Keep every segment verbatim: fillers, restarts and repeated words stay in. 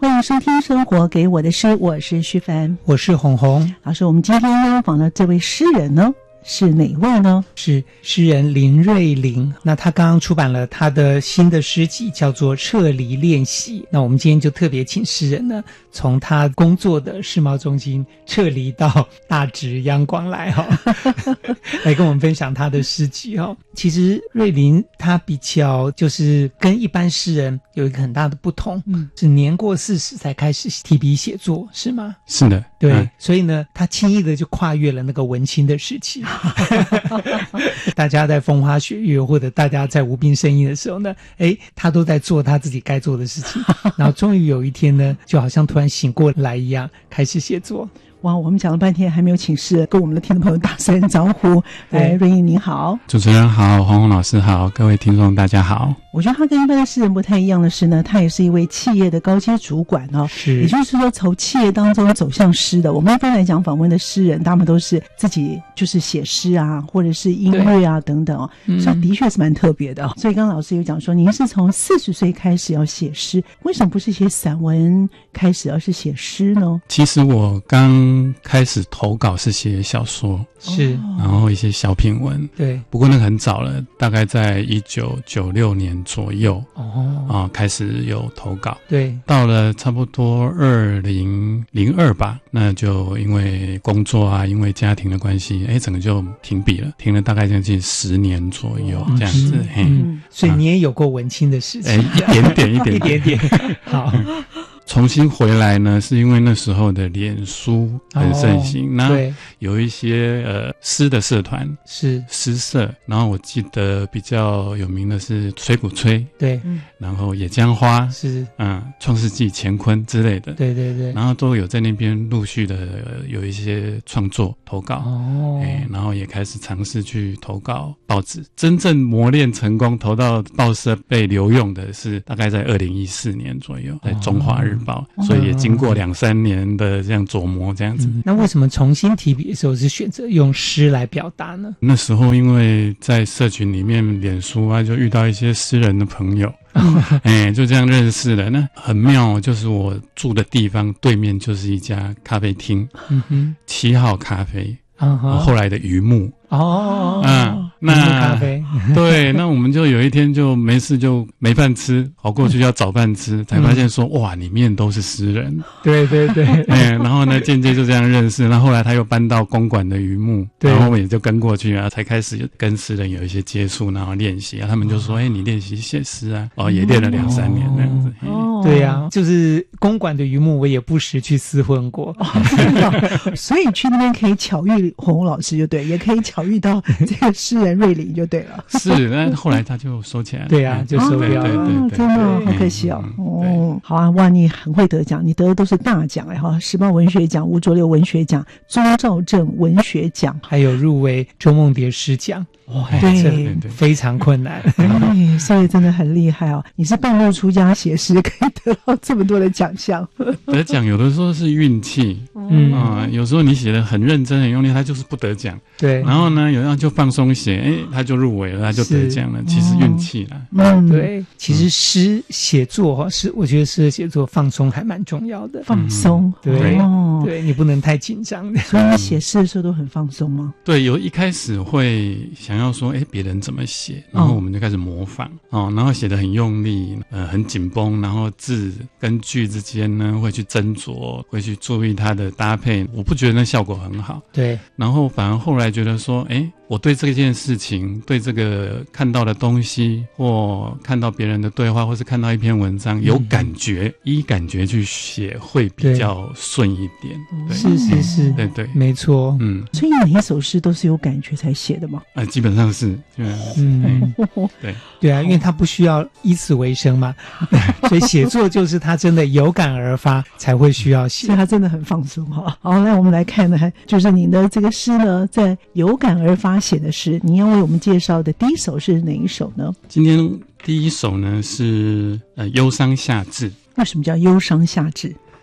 欢迎收听《生活给我的诗》，我是徐凡， 我是红红老师。我们今天邀访的这位诗人呢，是哪位呢？ 是诗人林瑞麟。那他刚刚出版了他的新的诗集，叫做《撤离练习》。那我们今天就特别请诗人呢，从他工作的世贸中心撤离到大直央广来哈、哦，来跟我们分享他的诗集哈、哦。其实瑞麟他比较就是跟一般诗人有一个很大的不同，嗯，是年过四十才开始提笔写作，是吗？ 是的， 对、 嗯， 所以呢，他轻易的就跨越了那个文青的时期。大家在风花雪月或者大家在无病呻吟的时候呢，诶，他都在做他自己该做的事情，然后终于有一天呢，就好像突然醒过来一样，开始写作。 哇，我们讲了半天还没有请诗人跟我们的听众朋友打声招呼。来，瑞麟您好。 主持人好，红红老师好，各位听众大家好。 我觉得他跟一般的诗人不太一样的是呢，他也是一位企业的高阶主管哦， 是， 也就是说从企业当中走向诗的。我们一般来讲访问的诗人，他们都是自己就是写诗啊，或者是音乐啊等等哦，所以的确是蛮特别的、哦。所以刚刚老师有讲说，您是从四十岁开始要写诗，为什么不是写散文开始，而是写诗呢？ 其实我刚开始投稿是写小说， 是， 然后一些小品文， 对， 不过那个很早了，大概在一九九六年左右哦啊、呃、开始有投稿， 对， 到了差不多二零零二吧，那就因为工作啊，因为家庭的关系，哎，整个就停笔了，停了大概将近十年左右、哦、这样子，嘿、 嗯，所以你也有过文青的事情， 哎、啊，一点点，一点点，一点点，好。 重新回来呢，是因为那时候的脸书很盛行， 哦、 那有一些呃诗的社团是诗社，然后我记得比较有名的是吹鼓吹， 对， 然后野姜花是， 嗯，创世纪、乾坤之类的， 对对对， 然后都有在那边陆续的、呃、有一些创作投稿， 哦， 哎，然后也开始尝试去投稿报纸，真正磨练成功投到报社被留用的是大概在二零一四年左右，在中华日报。哦，所以也经过两三年的这样琢磨这样子、 嗯、那为什么重新提笔的时候是选择用诗来表达呢？ 那时候因为在社群里面脸书啊，就遇到一些诗人的朋友哎，就这样认识了。那很妙，就是我住的地方对面就是一家咖啡厅，嗯哼，七号咖啡，嗯哼，后来的榆木哦， 嗯，那咖啡对，那我们就有一天就没事就没饭吃，跑过去要找饭吃，才发现说、嗯、哇，里面都是诗人， 对对对， 哎，然后呢，间接就这样认识。然后后来他又搬到公馆的榆木，然后我也就跟过去啊，才开始跟诗人有一些接触，然后练习啊。他们就说，哎、欸，你练习写诗啊，哦，也练了两三年这样子。 哦，对呀、啊，就是公馆的榆木，我也不时去厮混过， 哦、所以去那边可以巧遇洪洪老师就对，也可以巧遇到这个诗人瑞麟就对了。 是，但后来他就收起来了。 对啊，就收掉了。 对对 对, 对，真的好可惜哦。 嗯、 哦，好啊，哇，你很会得奖，你得的都是大奖哎哈！时报文学奖、吴浊流文学奖、钟肇政文学奖， 还有入围周梦蝶诗奖。 哇、哦，对， 对对， 非常困难。 哎，所以真的很厉害哦！你是半路出家写诗，可以得到这么多的奖项。 得奖有的时候是运气，嗯啊、呃，有时候你写的很认真、很用力，他就是不得奖。 对， 然后呢，有样就放松写，哎，他就入围了，他就得奖了。其实运气啦。 嗯，对，其实诗写作哈，是我觉得诗的写作放松还蛮重要的。 放松， 嗯、对、 哦， 对你不能太紧张的。 所以你写诗的时候都很放松吗？ 对，有一开始会想要说，哎，别人怎么写，然后我们就开始模仿、嗯、哦，然后写得很用力，呃，很紧绷，然后字跟句之间呢会去斟酌，会去注意它的搭配。我不觉得那效果很好。 对， 然后反而后来觉得说，哎，我对这件事情，对这个看到的东西，或看到别人的对话，或是看到一篇文章有感觉，嗯、依感觉去写会比较顺一点。对， 是是是， 对对， 没错。 嗯， 所以每一首诗都是有感觉才写的吗？ 呃，基本上是， 嗯， 对对啊，因为他不需要以此为生嘛，所以写作就是他真的有感而发才会需要写， 所以他真的很放松哈。好，那我们来看呢，就是你的这个诗呢，在有感而发写的诗，你要为我们介绍的第一首是哪一首呢？ 今天第一首呢是呃忧伤夏至。 为什么叫忧伤夏至？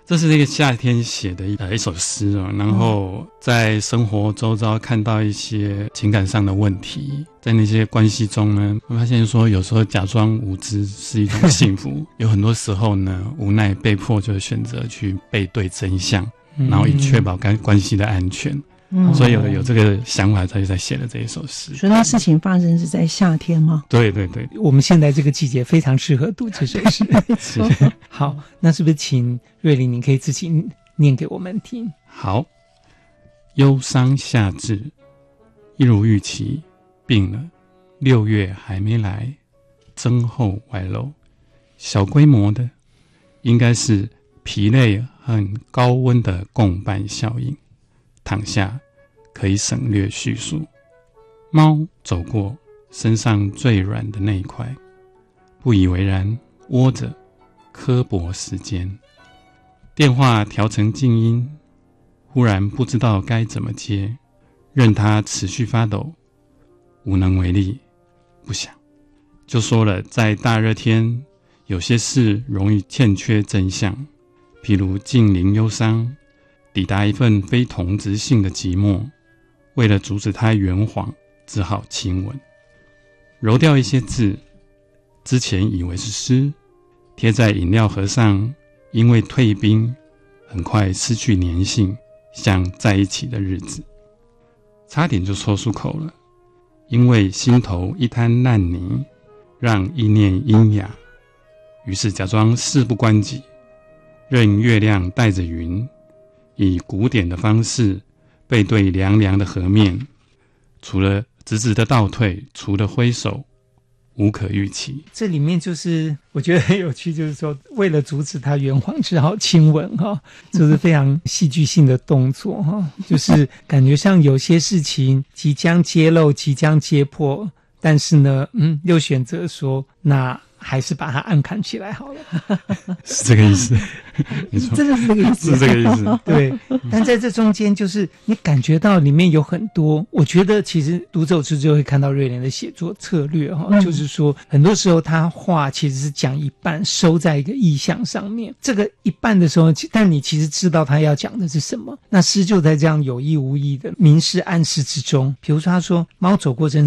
这是一个夏天写的一呃一首诗哦，然后在生活周遭看到一些情感上的问题，在那些关系中呢，我发现说有时候假装无知是一种幸福，有很多时候呢，无奈被迫就选择去背对真相，然后以确保关关系的安全。嗯，所以有有这个想法，他就在写了这一首诗。 所以那事情发生是在夏天吗？ 对对对， 我们现在这个季节非常适合读这首诗。 是好，那是不是请瑞玲，你可以自己念给我们听？ 好，忧伤夏至，一如预期，病了，六月还没来，增厚外露，小规模的，应该是疲累和高温的共伴效应。躺下可以省略叙述。猫走过身上最软的那一块，不以为然，窝着刻薄时间。电话调成静音，忽然不知道该怎么接，任它持续发抖，无能为力，不想。就说了，在大热天，有些事容易欠缺真相，譬如近邻忧伤，抵达一份非同质性的寂寞，为了阻止它圆谎，只好亲吻，揉掉一些字，之前以为是诗，贴在饮料盒上，因为退冰，很快失去粘性，像在一起的日子，差点就说出口了，因为心头一滩烂泥，让意念阴哑，于是假装事不关己，任月亮带着云，以古典的方式背对凉凉的河面，除了直直的倒退，除了挥手，无可预期。 这里面就是我觉得很有趣，就是说为了阻止他圆谎，只好亲吻哈，就是非常戏剧性的动作哈，就是感觉像有些事情即将揭露，即将揭破，但是呢，嗯，又选择说那还是把它暗砍起来好了， 是这个意思，没错， 真的是这个意思， 是这个意思。 对，但在这中间，就是你感觉到里面有很多，我觉得其实读这首诗就会看到瑞莲的写作策略哈、嗯，就是说很多时候他话其实是讲一半，收在一个意象上面。这个一半的时候，但你其实知道他要讲的是什么。那诗就在这样有意无意的明示暗示之中，比如说他说猫走过真